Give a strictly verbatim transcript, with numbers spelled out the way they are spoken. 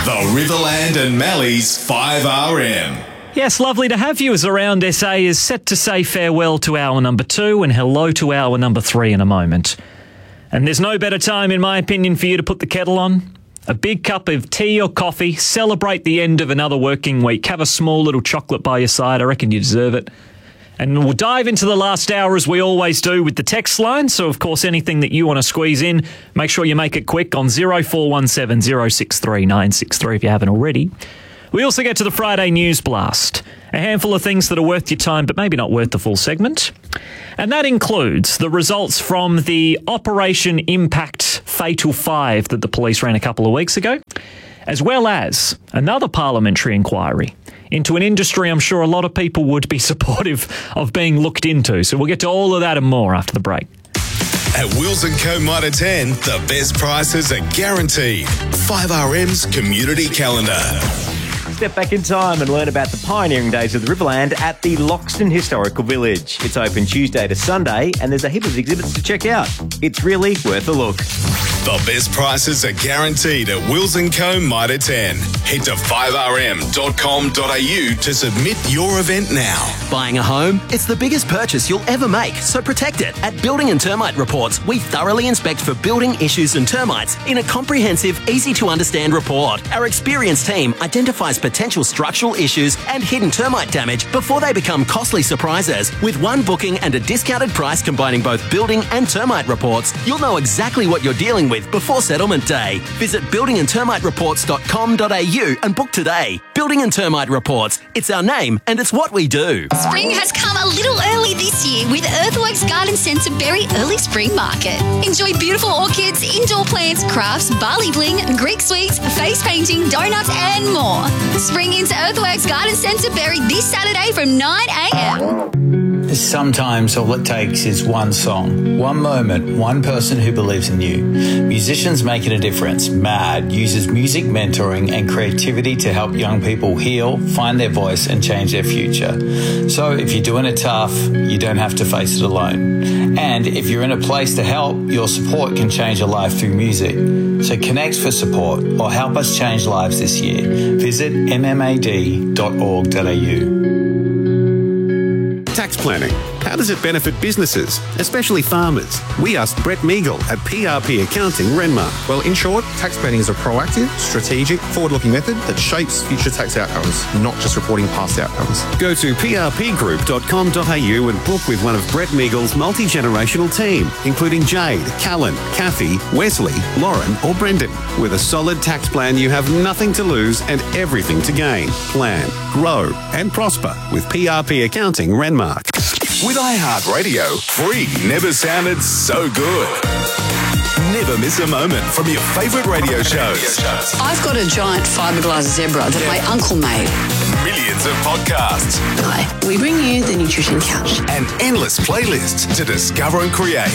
The Riverland and Mallee's five R M. Yes, lovely to have you as Around S A is set to say farewell to hour number two and hello to hour number three in a moment. And there's no better time, in my opinion, for you to put the kettle on. A big cup of tea or coffee, celebrate the end of another working week, have a small little chocolate by your side. I reckon you deserve it. And we'll dive into the last hour as we always do with the text line. So, of course, anything that you want to squeeze in, make sure you make it quick on zero four one seven zero six three nine six three if you haven't already. We also get to the Friday News Blast. A handful of things that are worth your time, but maybe not worth the full segment. And that includes the results from the Operation Impact Fatal Five that the police ran a couple of weeks ago, as well as another parliamentary inquiry into an industry I'm sure a lot of people would be supportive of being looked into. So we'll get to all of that and more after the break. At Wills and Co Mitre ten, the best prices are guaranteed. five R M's Community Calendar. Step back in time and learn about the pioneering days of the Riverland at the Loxton Historical Village. It's open Tuesday to Sunday and there's a heap of exhibits to check out. It's really worth a look. The best prices are guaranteed at Wills and Co Mitre ten. Head to five r m dot com dot a u to submit your event now. Buying a home? It's the biggest purchase you'll ever make, so protect it. At Building and Termite Reports, we thoroughly inspect for building issues and termites in a comprehensive, easy-to-understand report. Our experienced team identifies potential structural issues and hidden termite damage before they become costly surprises. With one booking and a discounted price combining both building and termite reports, you'll know exactly what you're dealing with before settlement day. Visit building and termite reports dot com dot a u and book today. Building and Termite Reports. It's our name and it's what we do. Spring has come a little early this year with Earthworks Garden Centre Berry Early Spring Market. Enjoy beautiful orchids, indoor plants, crafts, barley bling, Greek sweets, face painting, donuts and more. Spring into Earthworks Garden Centre Berry this Saturday from nine a m. Sometimes all it takes is one song, one moment, one person who believes in you. Musicians Making a Difference, MAD, uses music mentoring and creativity to help young people heal, find their voice and change their future. So if you're doing it tough, you don't have to face it alone. And if you're in a place to help, your support can change a life through music. So connect for support or help us change lives this year. Visit m m a d dot org dot a u. Tax planning. How does it benefit businesses, especially farmers? We asked Brett Meagle at P R P Accounting, Renmark. Well, in short, tax planning is a proactive, strategic, forward-looking method that shapes future tax outcomes, not just reporting past outcomes. Go to p r p group dot com dot a u and book with one of Brett Meagle's multi-generational team, including Jade, Callan, Kathy, Wesley, Lauren or Brendan. With a solid tax plan, you have nothing to lose and everything to gain. Plan, grow and prosper with P R P Accounting, Renmark. With iHeartRadio, free never sounded so good. Never miss a moment from your favourite radio shows. I've got a giant fiberglass zebra that my uncle made. Millions of podcasts. Hi, we bring you the Nutrition Couch. And endless playlists to discover and create.